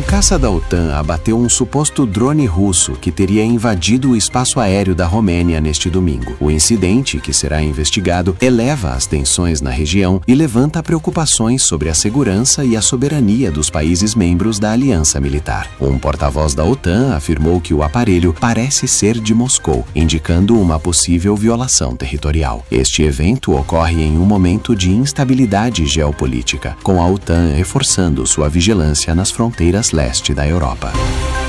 caça da OTAN abateu um suposto drone russo que teria invadido o espaço aéreo da Romênia neste domingo. O incidente, que será investigado, eleva as tensões na região e levanta preocupações sobre a segurança e a soberania dos países membros da aliança militar. Um porta-voz da OTAN afirmou que o aparelho parece ser de Moscou, indicando uma possível violação territorial. Este evento ocorre em um momento de instabilidade geopolítica, com a OTAN reforçando sua vigilância nas fronteiras leste da Europa.